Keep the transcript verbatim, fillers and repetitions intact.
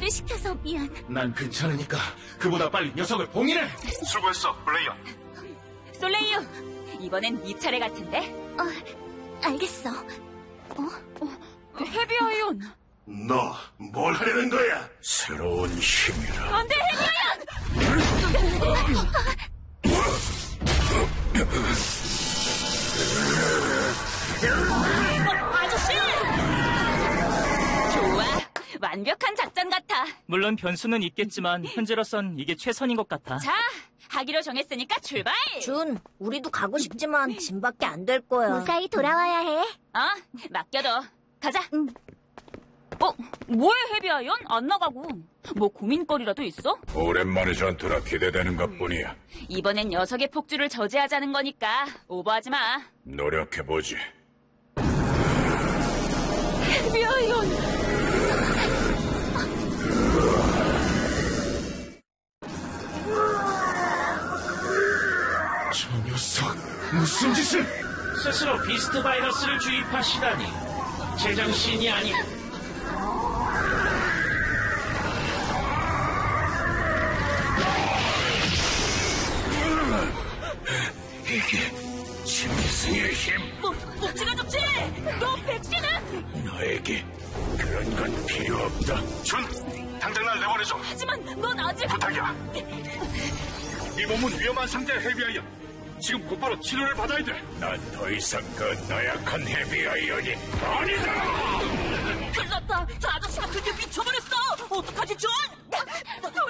일을 시켜서 미안. 난 괜찮으니까 그보다 빨리 녀석을 봉인해. 수고했어, 블레이어. 솔레이유, 이번엔 네 차례 같은데? 어, 알겠어. 어? 어, 헤비아이온. 너 뭘 하려는 거야? 새로운 힘이라. 안 돼, 헤비아이온! 어, 아저씨! 좋아, 완벽한 작전 같아. 물론 변수는 있겠지만 현재로선 이게 최선인 것 같아. 자, 하기로 정했으니까 출발! 준, 우리도 가고 싶지만 짐밖에 안 될 거야. 무사히 돌아와야 해. 어, 맡겨둬. 가자. 응. 어, 뭐해, 헤비아이온? 안 나가고. 뭐 고민거리라도 있어? 오랜만에 전투라 기대되는 것뿐이야. 이번엔 녀석의 폭주를 저지하자는 거니까 오버하지 마. 노력해보지. 헤비아이온! 저 녀석 무슨 짓을? 스스로 비스트 바이러스를 주입하시다니. 제정신이 아니야. 이게 짐승의 힘. 뭐, 묵지가 좋지! 너 백신은! 너에게 그런 건 필요 없다. 준, 당장 날 내보내줘. 하지만 넌 아직... 부탁이야. 이 몸은 위험한 상태의 헤비아이언. 지금 곧바로 치료를 받아야 돼. 난 더 이상 그 나약한 헤비아이언이 아니다. 큰일 났다! 저 아저씨가 드디어 미쳐버렸어! 어떡하지, 존?